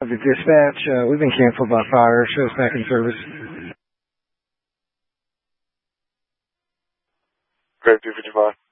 The dispatch, we've been canceled by fire. Show's back in service. Great, 255.